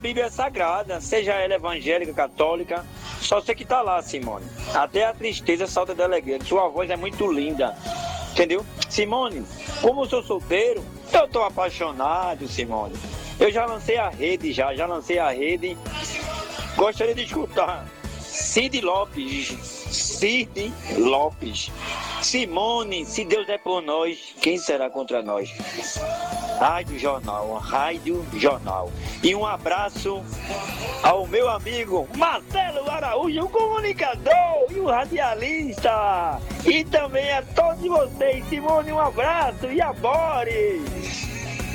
Bíblia é sagrada, seja ela evangélica, católica, só você que tá lá, Simone. Até a tristeza salta da alegria. Sua voz é muito linda, entendeu? Simone, como eu sou solteiro, eu tô apaixonado, Simone. Eu já lancei a rede, já lancei a rede. Gostaria de escutar Cid Lopes, Cid Lopes. Simone, se Deus é por nós, quem será contra nós? Rádio Jornal, Rádio Jornal. E um abraço ao meu amigo Marcelo Araújo, o comunicador e o radialista. E também a todos vocês, Simone, um abraço e a Boris.